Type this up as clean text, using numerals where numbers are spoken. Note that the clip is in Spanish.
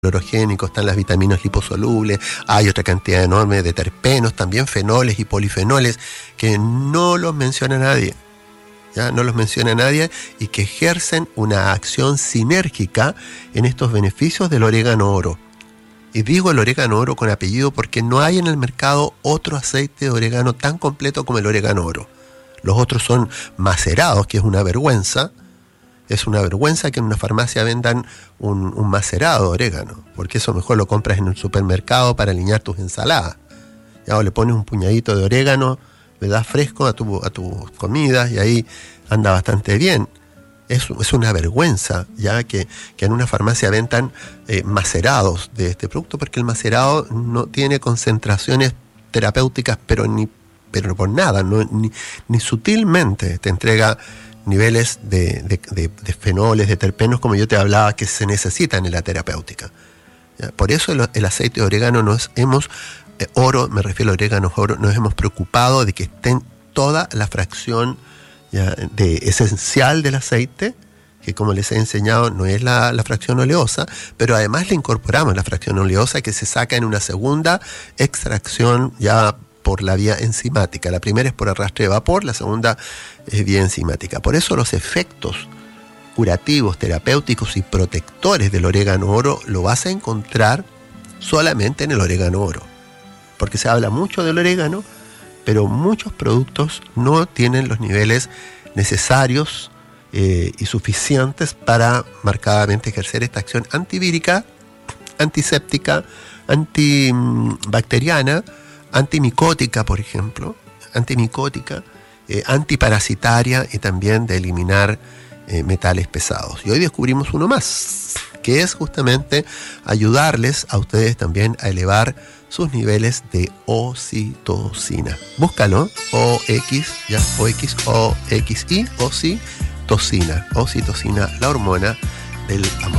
clorogénicos, están las vitaminas liposolubles, hay otra cantidad enorme de terpenos, también fenoles y polifenoles que no los menciona nadie. ¿Ya? No los menciona nadie y que ejercen una acción sinérgica en estos beneficios del orégano oro. Y digo el orégano oro con apellido porque no hay en el mercado otro aceite de orégano tan completo como el orégano oro. Los otros son macerados, que es una vergüenza. Es una vergüenza que en una farmacia vendan un macerado de orégano, porque eso mejor lo compras en un supermercado para aliñar tus ensaladas. ¿Ya? O le pones un puñadito de orégano, le das fresco a tus comidas y ahí anda bastante bien. Es una vergüenza ya que en una farmacia vendan macerados de este producto, porque el macerado no tiene concentraciones terapéuticas, pero por nada, ni sutilmente te entrega niveles de fenoles, de terpenos, como yo te hablaba, que se necesitan en la terapéutica. ¿Ya? Por eso el aceite de orégano me refiero al orégano oro, nos hemos preocupado de que esté en toda la fracción ya, esencial del aceite, que como les he enseñado no es la fracción oleosa, pero además le incorporamos la fracción oleosa que se saca en una segunda extracción ya por la vía enzimática. La primera es por arrastre de vapor, la segunda es vía enzimática. Por eso los efectos curativos, terapéuticos y protectores del orégano oro lo vas a encontrar solamente en el orégano oro. Porque se habla mucho del orégano, pero muchos productos no tienen los niveles necesarios y suficientes para marcadamente ejercer esta acción antivírica, antiséptica, antibacteriana, antimicótica, por ejemplo, antiparasitaria y también de eliminar metales pesados. Y hoy descubrimos uno más, que es justamente ayudarles a ustedes también a elevar sus niveles de oxitocina. Búscalo, oxitocina, la hormona del amor.